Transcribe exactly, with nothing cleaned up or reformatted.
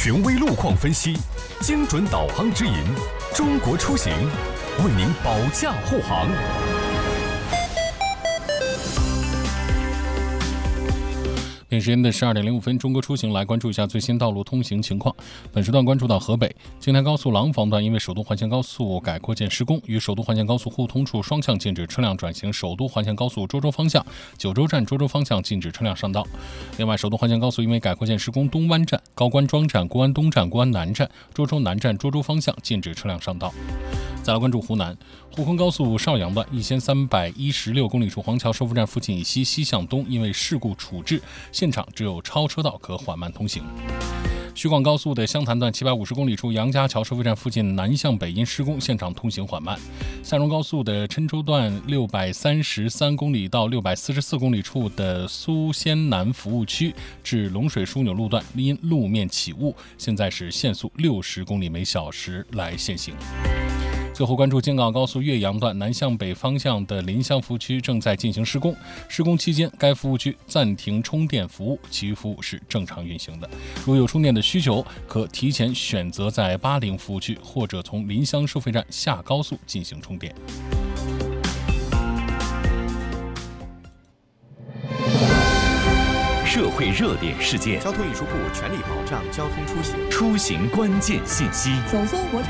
权威路况分析，精准导航指引，中国出行为您保驾护航。 北京时间的十二点零五分，中国出行来关注一下最新道路通行情况。本时段关注到河北京台高速廊坊段，因为首都环线高速改扩建施工，与首都环线高速互通处双向禁止车辆转行首都环线高速涿州方向，九州站涿州方向禁止车辆上道。另外，首都环线高速因为改扩建施工，东湾站、高官庄站、国安东站、国安南站、涿州南站、涿州方向禁止车辆上道。再来关注湖南沪昆高速邵阳段一千三百一十六公里处黄桥收费站附近以西西向东，因为事故处置，现场只有超车道可缓慢通行。徐广高速的湘潭段七百五十公里处杨家桥收费站附近南向北因施工，现场通行缓慢。夏荣高速的郴州段六百三十三公里到六百四十四公里处的苏仙南服务区至龙水枢纽路段因路面起雾，现在是限速六十公里每小时来限行。最后关注京港高速岳阳段南向北方向的临湘服务区正在进行施工，施工期间该服务区暂停充电服务，其余服务是正常运行的。如有充电的需求，可提前选择在巴陵服务区或者从临湘收费站下高速进行充电。 社会热点事件， 交通运输部全力保障交通出行， 出行关键信息， 首艘国产